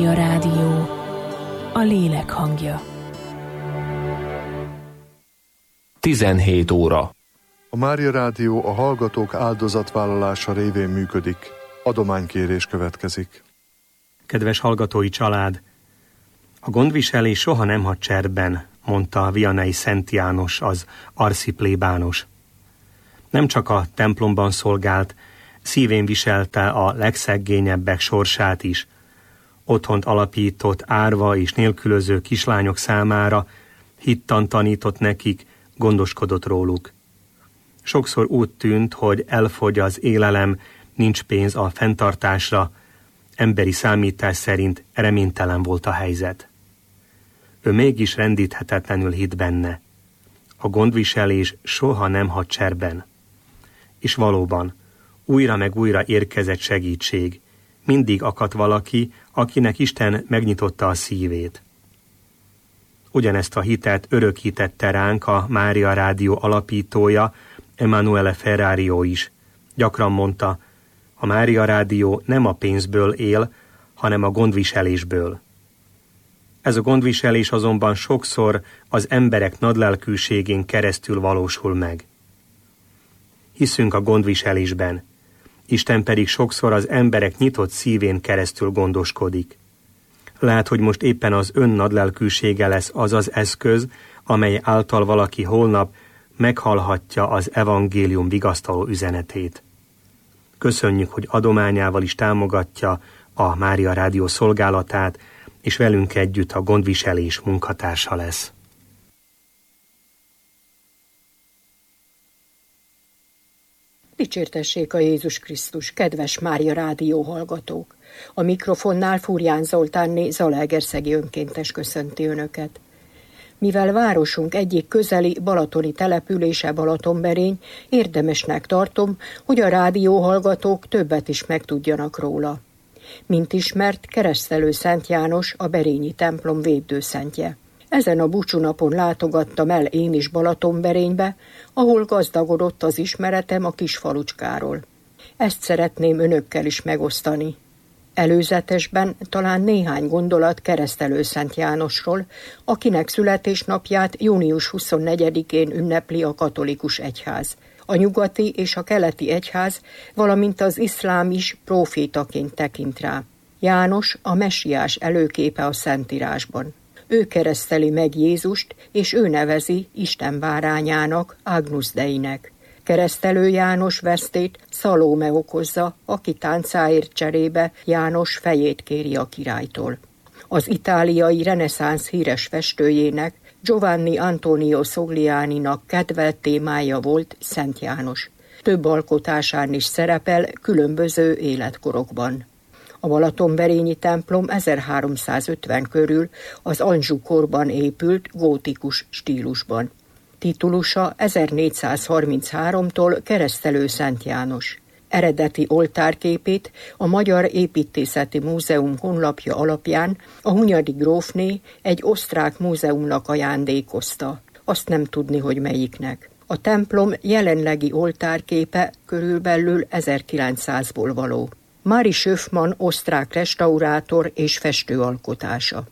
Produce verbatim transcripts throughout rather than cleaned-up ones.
A rádió, a lélek hangja. tizenhét óra. A Mária Rádió a hallgatók áldozatvállalása révén működik. Adománykérés következik. Kedves hallgatói család! A gondviselés soha nem hagy cserben, mondta a vianai Szent János, az arszi plébános. Nem csak a templomban szolgált, szívén viselte a legszeggényebbek sorsát is. Otthont alapított árva és nélkülöző kislányok számára, hittan tanított nekik, gondoskodott róluk. Sokszor úgy tűnt, hogy elfogy az élelem, nincs pénz a fenntartásra, emberi számítás szerint reménytelen volt a helyzet. Ő mégis rendíthetetlenül hitt benne. A gondviselés soha nem hagy cserben. És valóban, újra meg újra érkezett segítség. Mindig akadt valaki, akinek Isten megnyitotta a szívét. Ugyanezt a hitet örökítette ránk a Mária Rádió alapítója, Emanuele Ferrario is. Gyakran mondta, a Mária Rádió nem a pénzből él, hanem a gondviselésből. Ez a gondviselés azonban sokszor az emberek nagylelkűségén keresztül valósul meg. Hiszünk a gondviselésben, Isten pedig sokszor az emberek nyitott szívén keresztül gondoskodik. Lehet, hogy most éppen az ön nagylelkűsége lesz az az eszköz, amely által valaki holnap meghallhatja az evangélium vigasztaló üzenetét. Köszönjük, hogy adományával is támogatja a Mária Rádió szolgálatát, és velünk együtt a gondviselés munkatársa lesz. Dicsértessék a Jézus Krisztus, kedves Mária Rádió hallgatók! A mikrofonnál Fúrján Zoltánné Zalaegerszegi önkéntes köszönti Önöket. Mivel városunk egyik közeli balatoni települése Balatonberény, érdemesnek tartom, hogy a rádió hallgatók többet is megtudjanak róla. Mint ismert, Keresztelő Szent János a berényi templom védőszentje. Ezen a búcsúnapon látogattam el én is Balatonberénybe, ahol gazdagodott az ismeretem a kis falucskáról. Ezt szeretném önökkel is megosztani. Előzetesben talán néhány gondolat Keresztelő Szent Jánosról, akinek születésnapját június huszonnegyedikén ünnepli a katolikus egyház. A nyugati és a keleti egyház, valamint az iszlám is prófétaként tekint rá. János a messiás előképe a Szentírásban. Ő kereszteli meg Jézust, és ő nevezi Isten bárányának, Agnus Deinek. Keresztelő János vesztét Szalóme okozza, aki táncáért cserébe János fejét kéri a királytól. Az itáliai reneszánsz híres festőjének, Giovanni Antonio Soglianinak kedvelt témája volt Szent János. Több alkotásán is szerepel különböző életkorokban. A Balatonberényi templom ezerháromszázötven körül az Anjou-korban épült gótikus stílusban. Titulusa ezernégyszázharmincháromtól Keresztelő Szent János. Eredeti oltárképét a Magyar Építészeti Múzeum honlapja alapján a Hunyadi grófné egy osztrák múzeumnak ajándékozta. Azt nem tudni, hogy melyiknek. A templom jelenlegi oltárképe körülbelül ezerkilencszázból való. Mari Schöfman osztrák restaurátor és festőalkotása.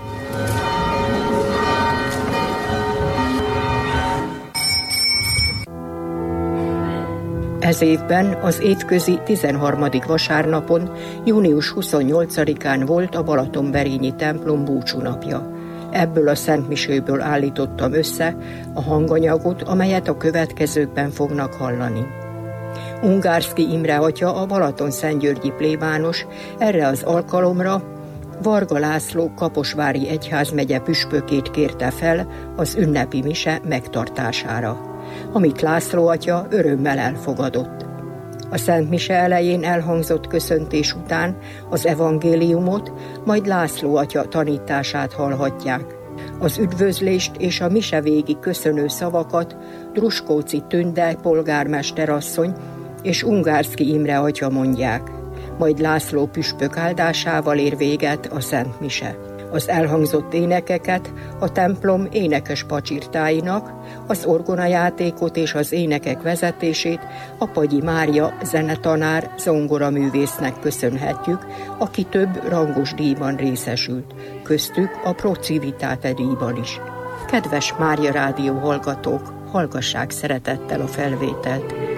Ez évben az évközi tizenharmadik vasárnapon, június huszonnyolcadikán volt a Balatonberényi templom búcsúnapja. Ebből a szentmiséből állítottam össze a hanganyagot, amelyet a következőkben fognak hallani. Ungárszki Imre atya, a Balatonszentgyörgyi plébános erre az alkalomra Varga László kaposvári egyházmegye püspökét kérte fel az ünnepi mise megtartására, amit László atya örömmel elfogadott. A Szent Mise elején elhangzott köszöntés után az evangéliumot, majd László atya tanítását hallhatják. Az üdvözlést és a mise végi köszönő szavakat Druskóci Tünde polgármesterasszony és Ungárszki Imre atya mondják, majd László püspök áldásával ér véget a Szent Mise. Az elhangzott énekeket a templom énekes pacsirtáinak, az orgonajátékot és az énekek vezetését a Pagyi Mária zenetanár zongoraművésznek köszönhetjük, aki több rangos díjban részesült, köztük a Pro Civitate díjban is. Kedves Mária Rádió hallgatók, hallgassák szeretettel a felvételt.